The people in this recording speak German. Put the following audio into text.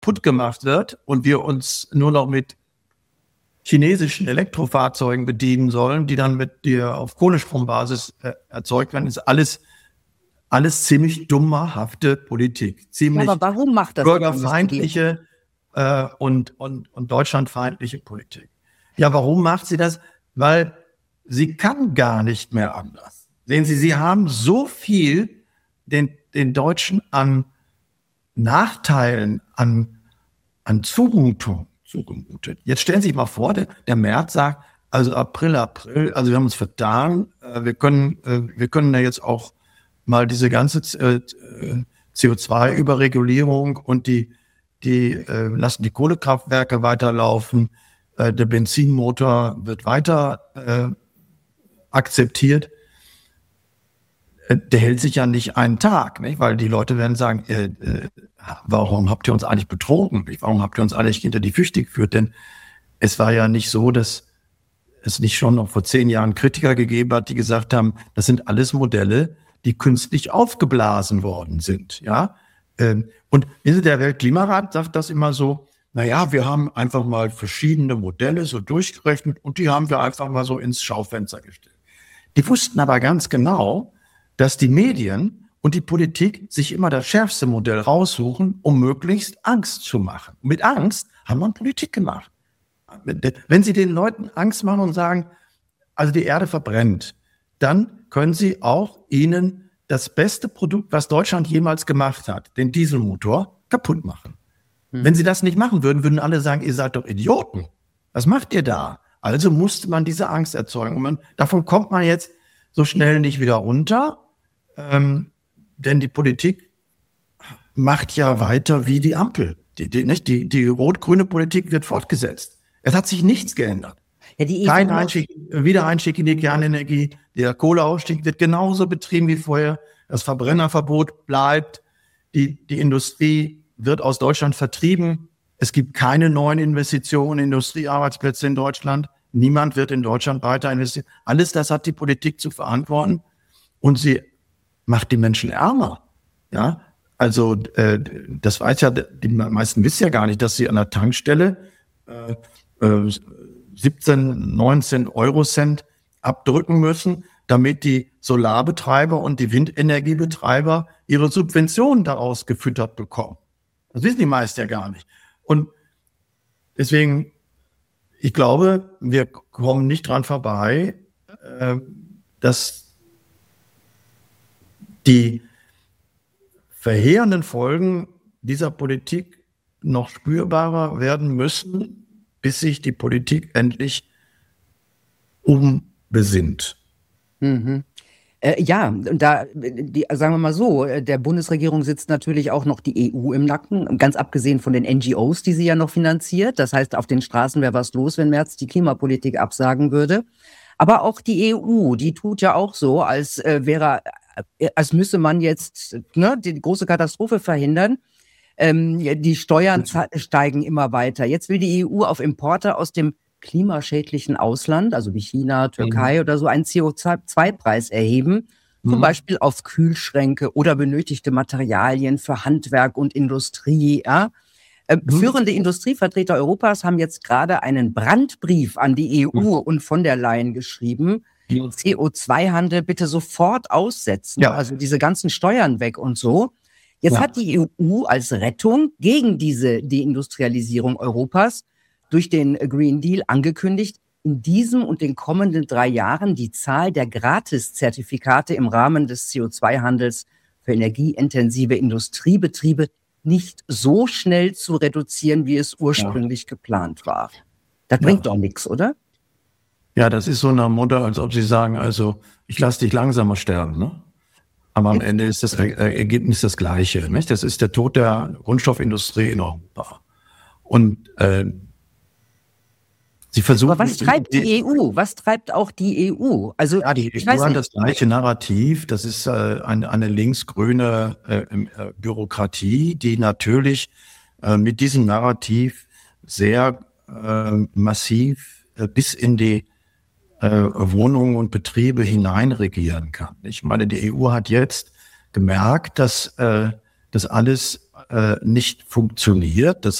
kaputt gemacht wird und wir uns nur noch mit chinesischen Elektrofahrzeugen bedienen sollen, die dann auf Kohlestrombasis erzeugt werden, ist alles ziemlich dummerhafte Politik. Ziemlich aber warum macht das bürgerfeindliche und deutschlandfeindliche Politik. Ja, warum macht sie das? Weil sie kann gar nicht mehr anders. Sehen Sie, sie haben so viel den Deutschen an Nachteilen, an Zumutung zugemutet. Jetzt stellen Sie sich mal vor, der Merz sagt, also April, also wir haben uns vertan, wir können da jetzt auch mal diese ganze CO2-Überregulierung und die lassen die Kohlekraftwerke weiterlaufen, der Benzinmotor wird weiter akzeptiert. Der hält sich ja nicht einen Tag, nicht? Weil die Leute werden sagen, warum habt ihr uns eigentlich betrogen? Warum habt ihr uns eigentlich hinter die Füße geführt? Denn es war ja nicht so, dass es nicht schon noch vor 10 Jahren Kritiker gegeben hat, die gesagt haben, das sind alles Modelle, die künstlich aufgeblasen worden sind. Ja? Und der Weltklimarat sagt das immer so, naja, wir haben einfach mal verschiedene Modelle so durchgerechnet und die haben wir einfach mal so ins Schaufenster gestellt. Die wussten aber ganz genau, dass die Medien und die Politik sich immer das schärfste Modell raussuchen, um möglichst Angst zu machen. Mit Angst haben wir Politik gemacht. Wenn Sie den Leuten Angst machen und sagen, also die Erde verbrennt, dann können Sie auch ihnen das beste Produkt, was Deutschland jemals gemacht hat, den Dieselmotor, kaputt machen. Wenn Sie das nicht machen würden, würden alle sagen, ihr seid doch Idioten. Was macht ihr da? Also musste man diese Angst erzeugen. Und davon kommt man jetzt so schnell nicht wieder runter, denn die Politik macht ja weiter wie die Ampel. Die rot-grüne Politik wird fortgesetzt. Es hat sich nichts geändert. Ja, kein Wiedereinstieg in die Kernenergie. Der Kohleausstieg wird genauso betrieben wie vorher. Das Verbrennerverbot bleibt. Die Industrie wird aus Deutschland vertrieben. Es gibt keine neuen Investitionen, Industriearbeitsplätze in Deutschland. Niemand wird in Deutschland weiter investieren. Alles das hat die Politik zu verantworten. Und sie macht die Menschen ärmer. Ja, also das weiß ja, die meisten wissen ja gar nicht, dass sie an der Tankstelle 17, 19 Eurocent abdrücken müssen, damit die Solarbetreiber und die Windenergiebetreiber ihre Subventionen daraus gefüttert bekommen. Das wissen die meisten ja gar nicht. Und deswegen, ich glaube, wir kommen nicht dran vorbei, dass die verheerenden Folgen dieser Politik noch spürbarer werden müssen, bis sich die Politik endlich umbesinnt. Mhm. Sagen wir mal so, der Bundesregierung sitzt natürlich auch noch die EU im Nacken, ganz abgesehen von den NGOs, die sie ja noch finanziert. Das heißt, auf den Straßen wäre was los, wenn Merz die Klimapolitik absagen würde. Aber auch die EU, die tut ja auch so, als müsse man jetzt die große Katastrophe verhindern. Die Steuern steigen immer weiter. Jetzt will die EU auf Importe aus dem klimaschädlichen Ausland, also wie China, Türkei oder so, einen CO2-Preis erheben. Zum Beispiel auf Kühlschränke oder benötigte Materialien für Handwerk und Industrie. Ja? Führende Industrievertreter Europas haben jetzt gerade einen Brandbrief an die EU und von der Leyen geschrieben. CO2-Handel bitte sofort aussetzen. Ja. Also diese ganzen Steuern weg und so. Jetzt hat die EU als Rettung gegen diese Deindustrialisierung Europas durch den Green Deal angekündigt, in diesem und den kommenden 3 Jahren die Zahl der Gratiszertifikate im Rahmen des CO2-Handels für energieintensive Industriebetriebe nicht so schnell zu reduzieren, wie es ursprünglich geplant war. Das bringt doch nichts, oder? Ja, das ist so eine Mutter, als ob sie sagen, also ich lasse dich langsamer sterben, ne? Aber am Ende ist das Ergebnis das Gleiche, nicht? Das ist der Tod der Grundstoffindustrie in Europa. Und sie versuchen. Aber was treibt die EU? Was treibt auch die EU? Also ja, die EU hat das gleiche Narrativ. Das ist eine linksgrüne Bürokratie, die natürlich mit diesem Narrativ sehr massiv bis in die Wohnungen und Betriebe hineinregieren kann. Ich meine, die EU hat jetzt gemerkt, dass das alles nicht funktioniert. Das